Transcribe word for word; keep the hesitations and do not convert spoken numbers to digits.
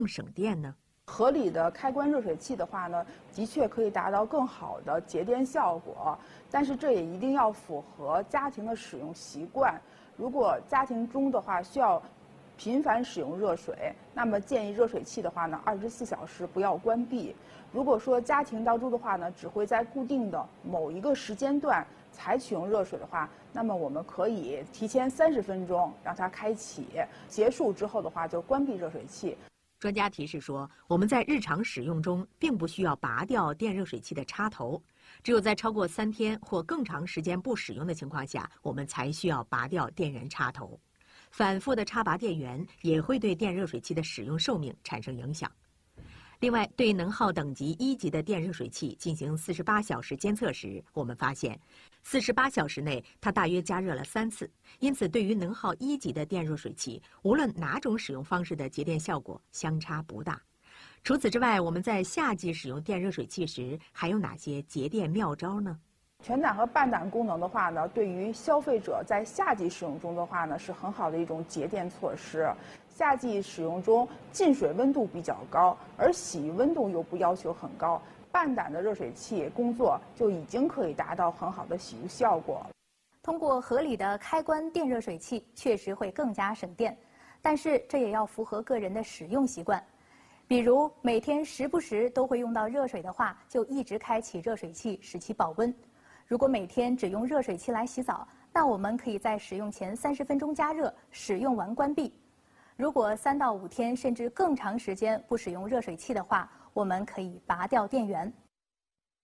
更省电呢？ 合理的开关热水器的话呢，的确可以达到更好的节电效果，但是这也一定要符合家庭的使用习惯。如果家庭中的话需要频繁使用热水，那么建议热水器的话呢，二十四小时不要关闭。如果说家庭当中的话呢，只会在固定的某一个时间段才启用热水的话，那么我们可以提前三十分钟让它开启，结束之后的话就关闭热水器。 专家提示说，我们在日常使用中并不需要拔掉电热水器的插头，只有在超过三天或更长时间不使用的情况下，我们才需要拔掉电源插头。反复的插拔电源也会对电热水器的使用寿命产生影响。另外，对能耗等级一级的电热水器进行四十八小时监测时，我们发现，四十八小时内它大约加热了三次。因此，对于能耗一级的电热水器，无论哪种使用方式的节电效果相差不大。除此之外，我们在夏季使用电热水器时，还有哪些节电妙招呢？ 全胆和半胆功能的话呢，对于消费者在夏季使用中的话呢，是很好的一种节电措施。夏季使用中进水温度比较高，而洗浴温度又不要求很高，半胆的热水器工作就已经可以达到很好的洗浴效果。 通过合理的开关电热水器，确实会更加省电，但是这也要符合个人的使用习惯。比如每天时不时都会用到热水的话，就一直开启热水器使其保温。如果每天只用热水器来洗澡，那我们可以在使用前三十分钟加热，使用完关闭。如果三到五天甚至更长时间不使用热水器的话，我们可以拔掉电源。